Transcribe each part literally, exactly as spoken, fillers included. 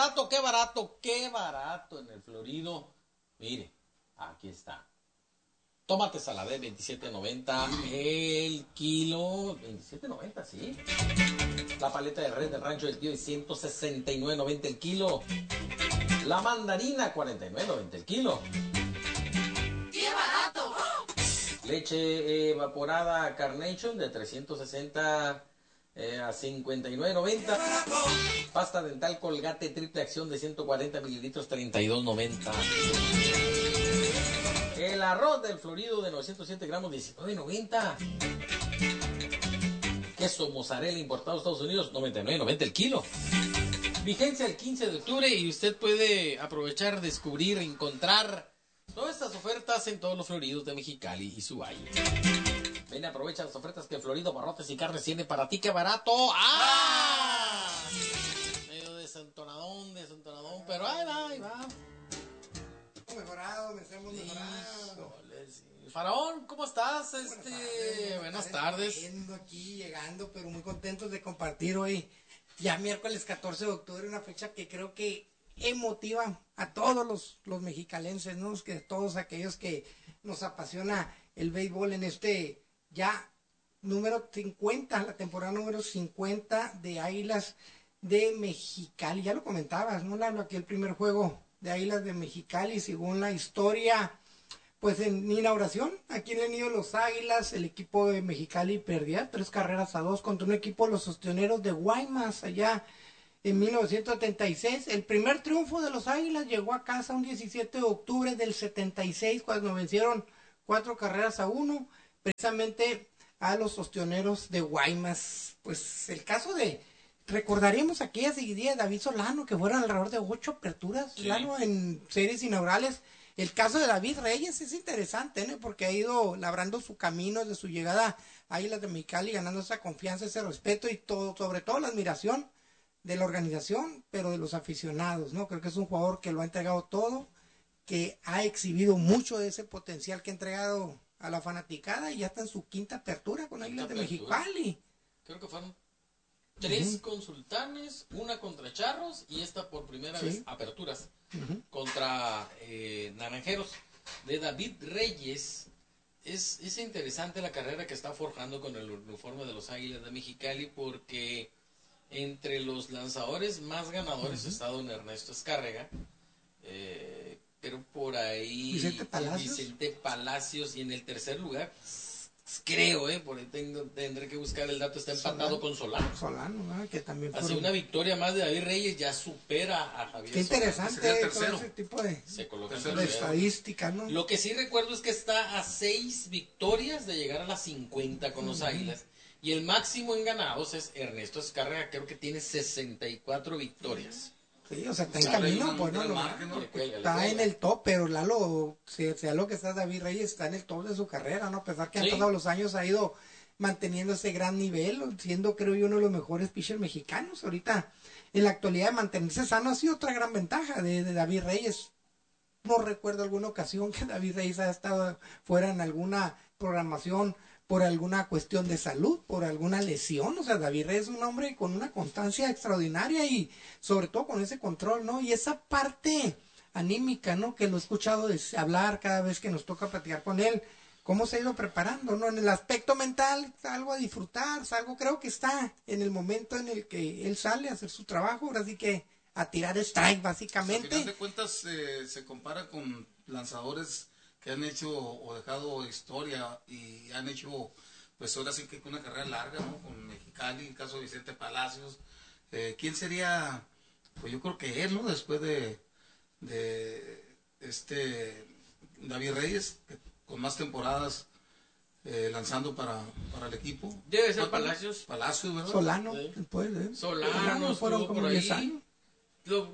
barato, qué barato, qué barato en el Florido. Mire, aquí está. Tomate saladé, veintisiete noventa el kilo. veintisiete noventa, sí. La paleta de red del rancho del tío es ciento sesenta y nueve noventa el kilo. La mandarina, cuarenta y nueve noventa el kilo. ¡Qué barato! Leche evaporada Carnation de trescientos sesenta eh, a cincuenta y nueve noventa. Pasta dental Colgate triple acción de ciento cuarenta mililitros, treinta y dos noventa. El arroz del Florido de novecientos siete gramos, diecinueve noventa. Queso mozzarella importado a Estados Unidos, noventa y nueve noventa el kilo. Vigencia el quince de octubre y usted puede aprovechar, descubrir, encontrar todas estas ofertas en todos los Floridos de Mexicali y su valle. Ven, aprovecha las ofertas que Florido Barrotes y Carnes tiene para ti. ¡Qué barato! ¡Ah! Medio desentonadón, desentonadón, pero ahí va, ahí va. Mejorado, me hemos mejorado. Sí. Faraón, ¿cómo estás? Este, Buenas buenas tardes. Yendo aquí, llegando, pero muy contentos de compartir hoy, ya miércoles catorce de octubre, una fecha que creo que emotiva a todos los, los mexicalenses, ¿no? Que todos aquellos que nos apasiona el béisbol en este ya número cincuenta, la temporada número cincuenta de Águilas de Mexicali. Ya lo comentabas, ¿no, Lalo? Aquí el primer juego de Águilas de Mexicali, según la historia, pues en inauguración, aquí en el nido de los Águilas, el equipo de Mexicali perdía tres carreras a dos contra un equipo de los Ostioneros de Guaymas, allá en mil novecientos setenta y seis. El primer triunfo de los Águilas llegó a casa un diecisiete de octubre del setenta y seis, cuando vencieron cuatro carreras a uno, precisamente a los Ostioneros de Guaymas. Pues el caso de... Recordaríamos aquella seguidilla de David Solano, que fueron alrededor de ocho aperturas, sí, Lalo, en series inaugurales. El caso de David Reyes es interesante, ¿no? Porque ha ido labrando su camino desde su llegada a Águilas de Mexicali, ganando esa confianza, ese respeto y todo, sobre todo la admiración de la organización, pero de los aficionados, ¿no? Creo que es un jugador que lo ha entregado todo, que ha exhibido mucho de ese potencial que ha entregado a la fanaticada y ya está en su quinta apertura con Águilas de Mexicali. Creo que fueron tres uh-huh. con Sultanes, una contra Charros y esta por primera ¿Sí? vez aperturas uh-huh. contra eh, Naranjeros de David Reyes. Es, es interesante la carrera que está forjando con el uniforme de los Águilas de Mexicali, porque entre los lanzadores más ganadores uh-huh. ha estado en Ernesto Escárrega, eh, pero por ahí Vicente Palacios. Vicente Palacios, y en el tercer lugar creo, eh, por ahí tengo, tendré que buscar el dato, está empatado Solano, con Solano. Solano, ¿no? Que también Así fueron... una victoria más de David Reyes ya supera a Javier Qué interesante Solano. todo ese tipo de, Se coloca de estadística, ¿no? Lo que sí recuerdo es que está a seis victorias de llegar a las cincuenta con los uh-huh. Águilas, y el máximo en ganados es Ernesto Escárrega, creo que tiene sesenta y cuatro victorias. Sí, o sea, está en camino, pues no, no, margen, ¿no? Está en el top, pero Lalo, si sea lo que está David Reyes, está en el top de su carrera, ¿no? A pesar que sí. han pasado los años, ha ido manteniendo ese gran nivel, siendo, creo yo, uno de los mejores pitchers mexicanos. Ahorita, en la actualidad, mantenerse sano ha sido otra gran ventaja de, de David Reyes. No recuerdo alguna ocasión que David Reyes haya estado fuera en alguna programación por alguna cuestión de salud, por alguna lesión. O sea, David Reyes es un hombre con una constancia extraordinaria y sobre todo con ese control, ¿no? Y esa parte anímica, ¿no? Que lo he escuchado hablar cada vez que nos toca platicar con él, cómo se ha ido preparando, ¿no? En el aspecto mental, algo a disfrutar, algo creo que está en el momento en el que él sale a hacer su trabajo, ahora sí que a tirar strike, básicamente. Al final de cuentas, eh, se compara con lanzadores que han hecho o dejado historia y han hecho, pues ahora sí que una carrera larga, ¿no? Con Mexicali, el caso de Vicente Palacios. Eh, ¿Quién sería? Pues yo creo que él, ¿no? Después de, de este David Reyes, que, con más temporadas eh, lanzando para, para el equipo. Debe ser Palacios. Palacios, ¿verdad? Solano, sí. después, ¿eh? Solano, Solano fueron como por diez ahí. años. Lo,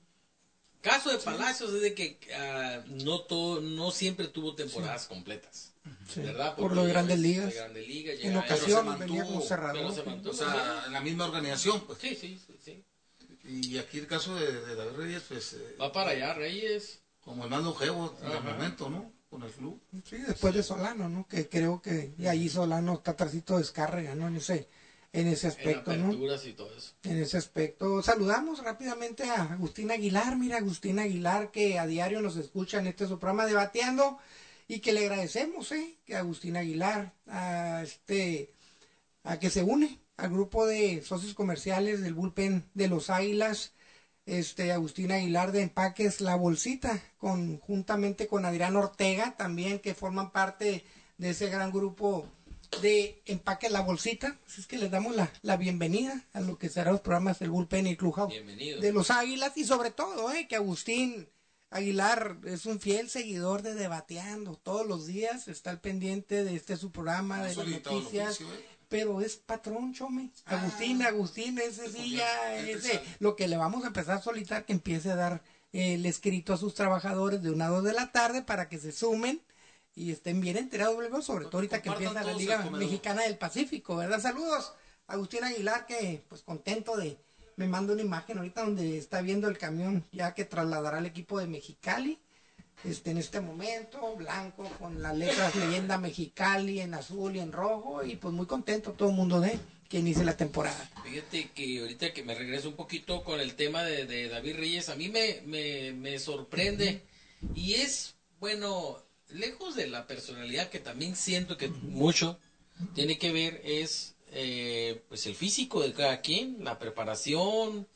caso de Palacios es de que uh, no todo, no siempre tuvo temporadas sí. completas, sí. ¿verdad? Porque por lo de Grandes Ligas. De Grandes Ligas en ocasión venía como cerrador. Se mantuvo, o sea, en la misma organización, pues. Sí, sí, sí, sí. Y aquí el caso de, de David Reyes, pues... Eh, va para allá, Reyes. Como el más longevo en el momento, ¿no? Con el club. Sí, después de Solano, ¿no? Que creo que y ahí Solano está trasito de Escárrega, ¿no? En ese en ese aspecto, en aperturas, ¿no? Y todo eso. En ese aspecto. Saludamos rápidamente a Agustín Aguilar. Mira, Agustín Aguilar, que a diario nos escucha en este su programa Debateando, y que le agradecemos, ¿eh? Que Agustín Aguilar, a este, a que se une al grupo de socios comerciales del bullpen de los Águilas. Este, Agustín Aguilar de Empaques La Bolsita, conjuntamente con Adrián Ortega, también, que forman parte de ese gran grupo de Empaques La Bolsita. Así es que les damos la, la bienvenida a lo que serán los programas del bullpen y el clubhouse de los Águilas, y sobre todo, eh, que Agustín Aguilar es un fiel seguidor de Debateando. Todos los días está al pendiente de este su programa, de las noticias. Pero es patrón, Chome. Ah, Agustín, Agustín, ese sí ya, ese, lo que le vamos a empezar a solicitar, que empiece a dar eh, el escrito a sus trabajadores de una a dos de la tarde para que se sumen y estén bien enterados, sobre todo ahorita que empieza la Liga Mexicana del Pacífico, ¿verdad? Saludos, Agustín Aguilar, que pues contento de, me manda una imagen ahorita donde está viendo el camión ya que trasladará al equipo de Mexicali. Este, en este momento, blanco, con las letras Leyenda Mexicali en azul y en rojo, y pues muy contento todo el mundo de que inicie la temporada. Fíjate que ahorita que me regreso un poquito con el tema de, de David Reyes, a mí me, me, me sorprende, uh-huh. Y es, bueno, lejos de la personalidad, que también siento que uh-huh. mucho tiene que ver, es eh, pues el físico de cada quien, la preparación,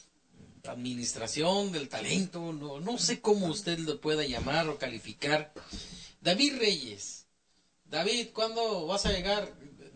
administración del talento, no, no sé cómo usted lo pueda llamar o calificar. David Reyes, David, ¿cuándo vas a llegar?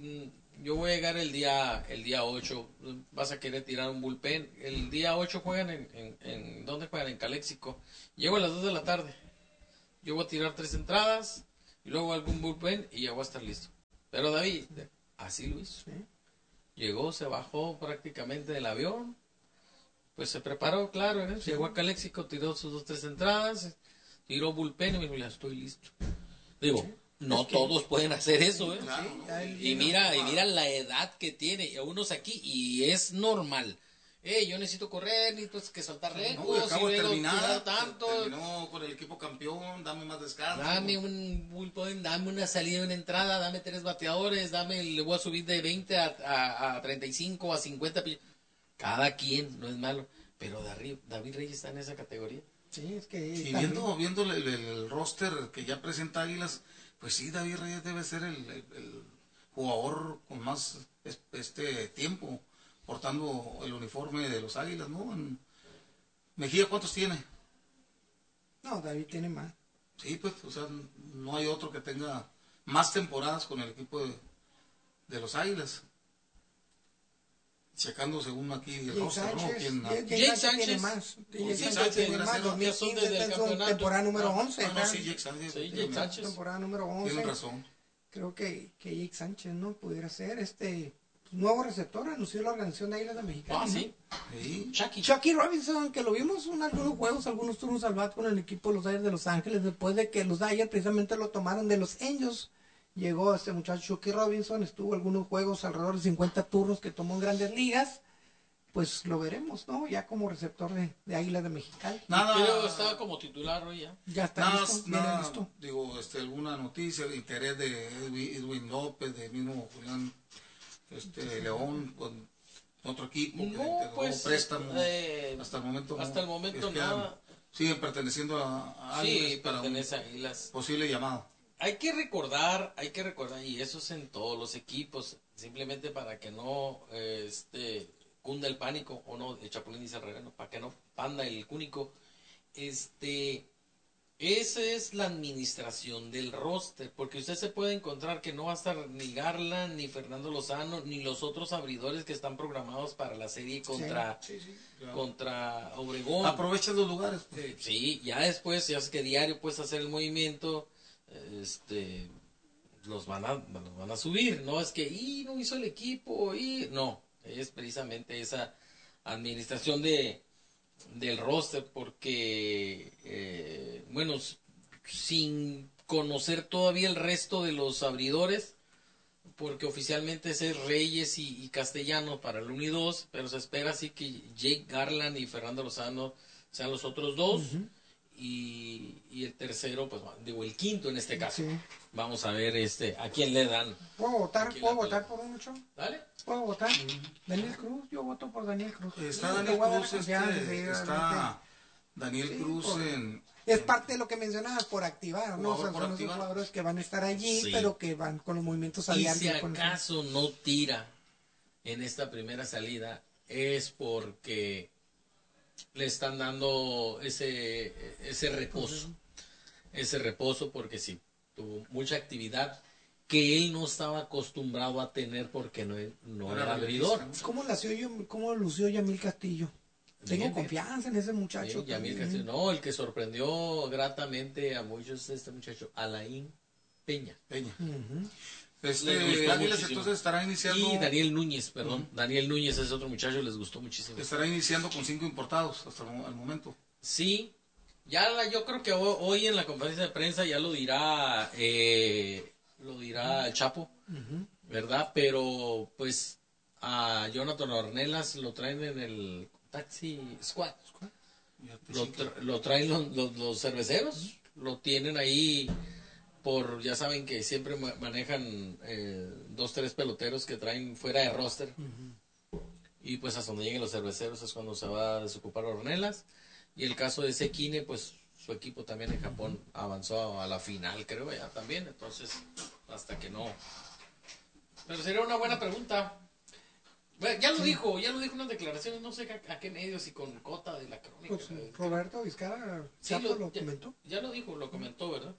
Yo voy a llegar el día el día ocho, vas a querer tirar un bullpen, el día ocho juegan en, en, en ¿dónde juegan? En Caléxico, llego a las dos de la tarde, yo voy a tirar tres entradas, y luego algún bullpen, y ya voy a estar listo. Pero David, así lo hizo, llegó, se bajó prácticamente del avión, pues se preparó, claro, ¿eh? Llegó a Caléxico, tiró sus dos, tres entradas, tiró bullpen y me dijo, ya estoy listo. Digo, sí, no que... todos pueden hacer eso, ¿eh? Claro. Sí, y mira, y mira la edad que tiene, unos aquí, y es normal. Eh, yo necesito correr, necesito que saltar lejos, no, acabo y de terminar, tanto. Terminó con el equipo campeón, dame más descanso. Dame un bullpen, dame una salida, una entrada, dame tres bateadores, dame, le voy a subir de veinte a, a, a treinta y cinco, a cincuenta. Cada quien, no es malo, pero David Reyes está en esa categoría. Sí, es que... Y viendo, viendo el, el, el roster que ya presenta Águilas, pues sí, David Reyes debe ser el, el, el jugador con más este tiempo portando el uniforme de los Águilas, ¿no? En Mejía, ¿cuántos tiene? No, David tiene más. Sí, pues, o sea, no hay otro que tenga más temporadas con el equipo de, de los Águilas. Checando según aquí el Jake roster, Sánchez, ¿no? ¿Quién, Jake, Jake Sánchez Sánchez tiene más. Jake Jake Sánchez Sánchez tiene más. ser, dos mil quince desde el es su campeonato. temporada número once. No, no, sí, Jake Sánchez. Sí, Jake Sánchez. Temporada número once. Tienen razón. Creo que, que Jake Sánchez no pudiera ser este nuevo receptor, anunció la organización de Águilas de Mexicali. Ah, sí. ¿no? Sí. Chucky. Chucky Robinson, que lo vimos en algunos juegos, algunos turnos al bat con el equipo de los Dodgers de Los Ángeles, después de que los Dodgers precisamente lo tomaron de los Angels. Llegó este muchacho Chucky Robinson, estuvo algunos juegos, alrededor de cincuenta turnos que tomó en Grandes Ligas. Pues lo veremos, ¿no? Ya como receptor de, de Águilas de Mexicali. Nada. Creo que estaba como titular hoy ya. Ya está nada, listo, nada, viene listo. Digo, este, alguna noticia, el interés de Edwin, Edwin López, de mismo Julián este, León, con otro equipo que no, entregó pues, préstamo. Eh, hasta el momento. Hasta el momento es que nada. Siguen perteneciendo a, a Águilas. Sí, pertenece a Águilas. Posible llamado. Hay que recordar, hay que recordar, y eso es en todos los equipos, simplemente para que no eh, este cunda el pánico, o no, el Chapulín dice Herrera, para que no panda el cúnico. Este, esa es la administración del roster, porque usted se puede encontrar que no va a estar ni Garland, ni Fernando Lozano, ni los otros abridores que están programados para la serie contra, sí, sí, sí, claro. contra Obregón. Aprovecha los lugares. Pues. Eh, sí, ya después, ya es que diario puedes hacer el movimiento, este, los van a, los van a subir, no es que, y no hizo el equipo, y no. Es precisamente esa administración de del roster, porque eh, bueno, sin conocer todavía el resto de los abridores, porque oficialmente es Reyes y, y Castellano para el uno y dos, pero se espera así que Jake Garland y Fernando Lozano sean los otros dos. Uh-huh. y, y el tercero, pues digo, el quinto en este caso. Sí. Vamos a ver este a quién le dan. ¿Puedo votar? Aquí ¿Puedo la votar pelota. por uno, Cho? ¿Dale? ¿Puedo votar? Daniel Cruz, yo voto por Daniel Cruz. Está Sí, Daniel le voy a dar Cruz, confianza, este, sí, está realmente. Daniel Sí, Cruz por- en... Es en- parte de lo que mencionabas, por activar, ¿no? O sea, Jugador por son esos activar. jugadores que van a estar allí, Sí. pero que van con los movimientos a Y diario. si con- acaso no tira en esta primera salida es porque le están dando ese ese reposo. Ese reposo porque sí, tuvo mucha actividad que él no estaba acostumbrado a tener porque no, no Era era relevista, abridor. ¿no? ¿Cómo, nació yo, ¿Cómo lució Yamil Castillo? Tengo Bien, bien. confianza en ese muchacho. Sí, Yamil también. Castillo. No, el que sorprendió gratamente a muchos es este muchacho, Alain Peña. Peña. Ujú. Les Este, gustó Águilas muchísimo. entonces estará iniciando... Y Daniel Núñez, perdón. Daniel Núñez es otro muchacho, les gustó muchísimo. Estará iniciando con cinco importados hasta el, mo- el momento. Sí, ya la, yo creo que ho- hoy en la conferencia de prensa ya lo dirá, eh, lo dirá el Chapo, ¿verdad? Pero pues a Jonathan Ornelas lo traen en el Taxi Squad. Ya te Lo, chico. tra- lo traen los, los- los cerveceros, lo tienen ahí por, ya saben que siempre ma- manejan eh, dos, tres peloteros que traen fuera de roster. Y pues hasta donde lleguen los cerveceros es cuando se va a desocupar Ornelas. Y el caso de Sekine, pues su equipo también en Japón avanzó a la final, creo ya también. Entonces, hasta que no. Pero sería una buena pregunta. Bueno, ya lo dijo, ya lo dijo en unas declaraciones, no sé a, a qué medios y con Cota de la crónica. Pues, Eh, Roberto Vizcarra, sí, Chapo lo, lo ya, comentó. ya lo dijo, lo comentó, ¿verdad?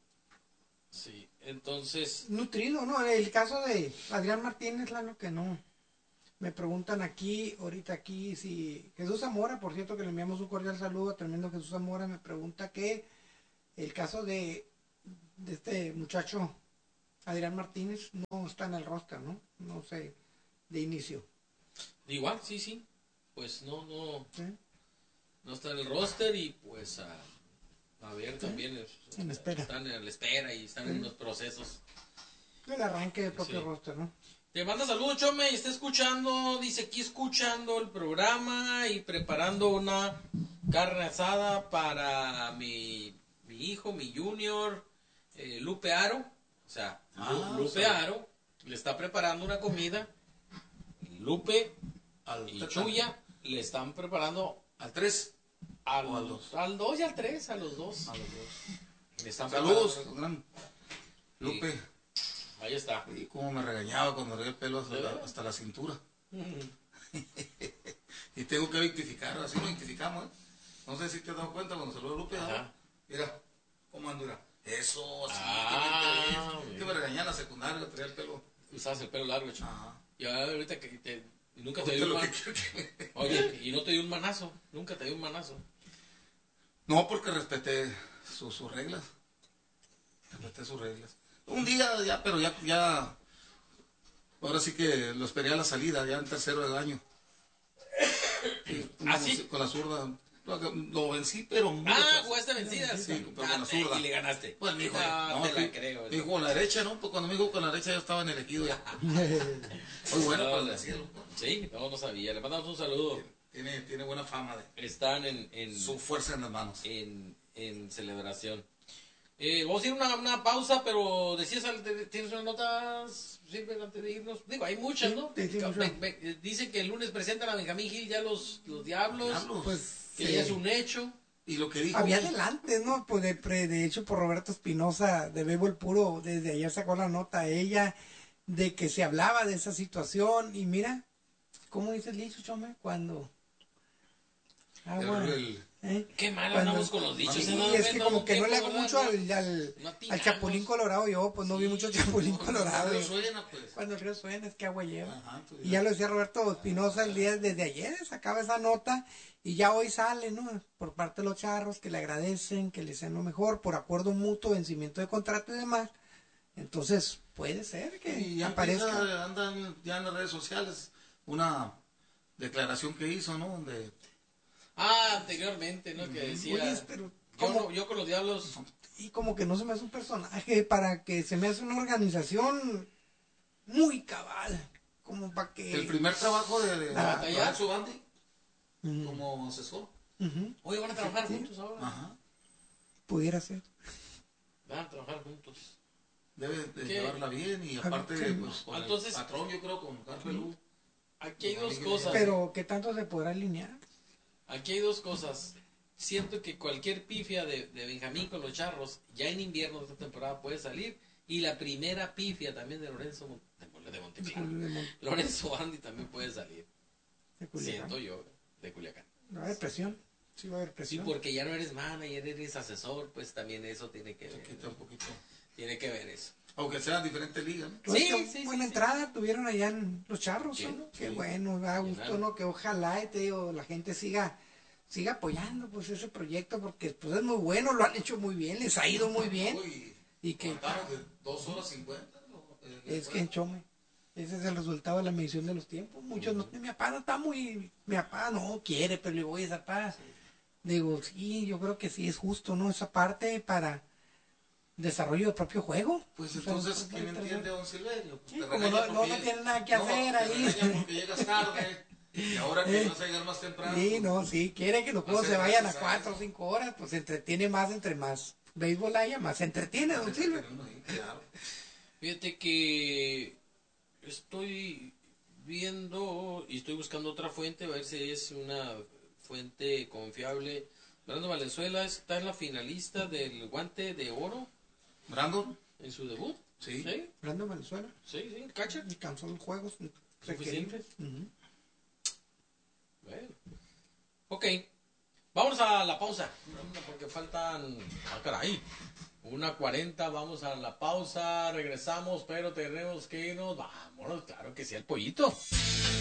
Sí, entonces, Nutrido, ¿no? El caso de Adrián Martínez, Lalo, que no. Me preguntan aquí, ahorita aquí, si Jesús Zamora, por cierto, que le enviamos un cordial saludo a tremendo Jesús Zamora, me pregunta que el caso de, de este muchacho Adrián Martínez no está en el roster, ¿no? No sé, de inicio. igual, sí, sí. Pues no, no, ¿Sí? no está en el roster y pues a, a ver también. es- En espera. Están en la espera y están en los procesos. El arranque del propio Sí. roster, ¿no? Te manda saludos, Chome, y está escuchando, dice aquí escuchando el programa y preparando una carne asada para mi, mi hijo, mi junior, eh, Lupe Aro. O sea, Lu- Ah, Lupe o sea. Aro le está preparando una comida. Lupe Al, y Chuya le están preparando al tres. al, O al dos. al dos y al tres, a los dos. A los dos. Le están Saludos, preparando- gran Lupe. Ahí está. Y cómo me regañaba cuando le el pelo hasta, ¿De la, veras? hasta la cintura. Y tengo que identificar, así lo identificamos, ¿eh? No sé si te has dado cuenta cuando saludo a Lupe. ¿no? Ajá. Mira, cómo ando, mira. Eso, así. Ah, que, me, bien. que me regañaba en la secundaria, traía el pelo. Usabas el pelo largo, Chome. Ajá. Y ahorita que te, y nunca te Ahorita dio un lo que man- quiero que me- Oye, y no te dio un manazo, nunca te dio un manazo. No, porque respeté su- sus reglas. Respeté sus reglas. Un día ya, pero ya, ya. Ahora sí que lo esperé a la salida, ya en tercero del año. Y ¿Ah, sí? Con la zurda. Lo, lo vencí, pero muy Ah, fácil. jugaste vencida. Sí, pero Ah, con la zurda. y le ganaste. Pues mi hijo, no, no, te la sí, creo. mi hijo con la derecha, ¿no? Pues cuando me dijo con la derecha ya estaba en el elegido ya. Muy bueno No, para no. decirlo. Sí, no, no sabía. Le mandamos un saludo. Tiene, tiene buena fama de Están en, en, su fuerza en las manos. en, en celebración. Eh, vamos a ir a una, una pausa, pero decías, al- te- tienes unas notas siempre antes de irnos. Digo, hay muchas, Sí, ¿no? sí, sí, Ve- muchas. ve- eh, Dicen que el lunes presentan a Benjamín Gil ya los, los Diablos, Diablos. Pues que sí. ya es un hecho. Y lo que dijo. Había adelante, ¿no? Pues de, pre- de hecho por Roberto Espinosa de Béisbol Puro, desde ayer sacó la nota a ella de que se hablaba de esa situación y mira, ¿cómo dice el dicho, Chome? Cuando... Ah, el- bueno. el- ¿eh? Qué mal Cuando- andamos con los dichos. Sí, ¿eh? No, es que no, como no que no le tiempo, hago ¿verdad? mucho al, al, No al atinamos. Chapulín Colorado, yo pues no vi mucho Chapulín Colorado. Pero y- suena, pues. Cuando el río suena es que agua lleva. Ajá, tú Y ya lo decía Roberto Espinosa el día desde ayer, sacaba esa nota y ya hoy sale, ¿no? Por parte de los charros que le agradecen, que le sean lo mejor, por acuerdo mutuo, vencimiento de contrato y demás. Entonces, puede ser que Y ya aparezca. empieza, andan ya en las redes sociales una declaración que hizo, ¿no? Donde Ah, anteriormente, ¿no? Que decía. Oye, pero yo, ¿cómo? no- yo con los Diablos. Y como que no se me hace un personaje para que se me hace una organización muy cabal, como para que... el primer trabajo de, de, Ah, de Lorenzo Bandi Ujú. como asesor. Ujú. Oye, van a trabajar juntos ahora. Ajá. pudiera ser. Van a trabajar juntos. Debe de ¿Qué? llevarla bien y A ver, aparte, ¿qué? pues, con Entonces- el patrón, yo creo, con Carpelú. Aquí hay No, dos Miguel, cosas. Pero, ¿qué tanto se podrá alinear? Aquí hay dos cosas. Siento que cualquier pifia de, de Benjamín con los Charros, ya en invierno de esta temporada puede salir. Y la primera pifia también de Lorenzo Mon- de, de Montepín. De Mon- Lorenzo Andy también puede salir. de Culiacán. Siento yo, de Culiacán. Va a haber presión. Sí, va a haber Sí, presión. porque ya no eres manager, eres asesor, pues también eso tiene que Se ver. quita un poquito. Tiene que ver eso. Aunque sean diferentes ligas, ¿no? Pues Sí, qué sí, buena sí, entrada tuvieron allá en los Charros, Sí, ¿no? Qué sí. bueno, da gusto, Llenaron. ¿no? Que ojalá, y te digo, la gente siga siga apoyando pues ese proyecto porque pues es muy bueno, lo han hecho muy bien, les ha ido muy bien. Uy, Y que aguantaron de dos horas cincuenta. ¿no? Eh, es que en Chome, ese es el resultado de la medición de los tiempos. Muchos no, mi papá no está muy, mi papá no quiere, pero le digo, oye, papá, digo, sí, yo creo que sí es justo, ¿no? Esa parte para desarrollo del propio juego. Pues O sea, entonces, pues, ¿quién pues, entiende a don Silverio? Pues Sí, te como regaña no- no- porque no lleg- tiene nada que hacer te ahí. regaña porque llegas tarde. Y ahora que Eh. vas a llegar más temprano. Sí, no, sí, quiere que los juegos Hacer se vayan a gracias a cuatro o eso. cinco horas, pues se entretiene más entre más béisbol haya, más se entretiene, don Silvio. Claro. Fíjate que estoy viendo y estoy buscando otra fuente, a ver si es una fuente confiable. Brandon Valenzuela está en la finalista del Guante de Oro Brandon, en su debut. sí. Sí, Brandon Venezuela, sí, sí, catcher. alcanzó los juegos Suficientes. requeridos. Ujú. Bueno. Ok, vámonos a la pausa, porque faltan, ah caray, una cuarenta, vamos a la pausa, regresamos, pero tenemos que irnos, vámonos, claro que sí, el pollito.